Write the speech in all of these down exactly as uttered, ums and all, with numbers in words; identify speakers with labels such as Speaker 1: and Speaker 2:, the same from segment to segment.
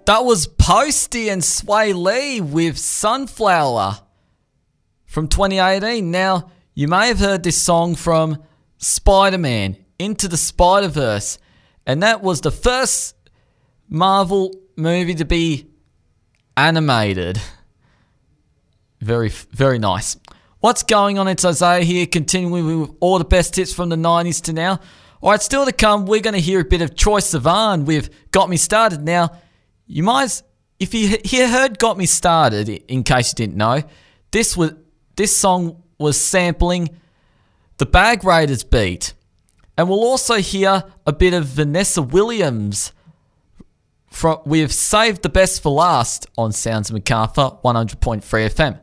Speaker 1: That was Posty and Sway Lee with Sunflower from twenty eighteen. Now, you may have heard this song from Spider-Man, Into the Spider-Verse, and that was the first Marvel movie to be animated. Very, very nice. What's going on? It's Isaiah here, continuing with all the best hits from the nineties to now. All right, still to come, we're going to hear a bit of Troye Sivan with Got Me Started. Now, you might, if you, you heard Got Me Started, in case you didn't know, this was this song was sampling the Bag Raiders beat. And we'll also hear a bit of Vanessa Williams from, with Saved the Best for Last on Sounds of Macarthur one hundred point three F M.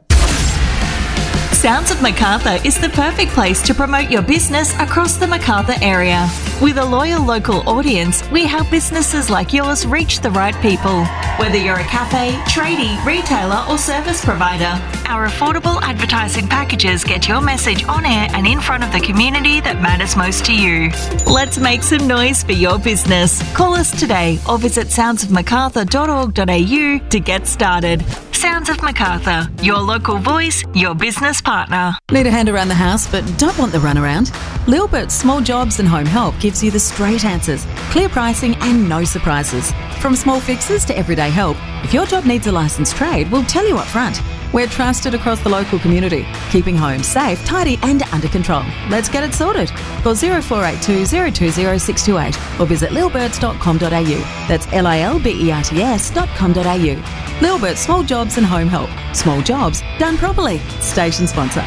Speaker 2: Sounds of Macarthur is the perfect place to promote your business across the Macarthur area. With a loyal local audience, we help businesses like yours reach the right people. Whether you're a cafe, tradie, retailer or service provider, our affordable advertising packages get your message on air and in front of the community that matters most to you. Let's make some noise for your business. Call us today or visit sounds of macarthur dot org dot a u to get started. Sounds of Macarthur, your local voice, your business partner.
Speaker 3: Need a hand around the house but don't want the runaround? Lilbert's Small Jobs and Home Help gives you the straight answers, clear pricing and no surprises. From small fixes to everyday help, if your job needs a licensed trade, we'll tell you up front. We're trusted across the local community, keeping homes safe, tidy and under control. Let's get it sorted. Call zero four eight two, zero two zero, six two eight or visit lilberts dot com dot a u. That's L I L B E R T S dot com dot a u. Lilbert's Small Jobs and Home Help. Small jobs done properly. Station sponsor.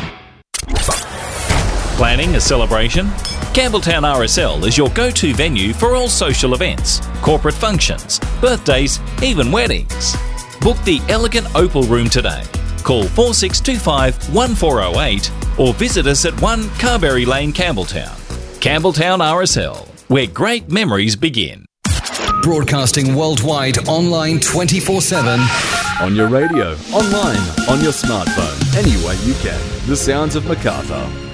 Speaker 4: Planning a celebration? Campbelltown R S L is your go-to venue for all social events, corporate functions, birthdays, even weddings. Book the elegant Opal Room today. Call four six two five, one four zero eight or visit us at one Carberry Lane, Campbelltown. Campbelltown R S L, where great memories begin.
Speaker 5: Broadcasting worldwide, online twenty-four seven.
Speaker 6: On your radio, online, on your smartphone, any way you can. The Sounds of Macarthur.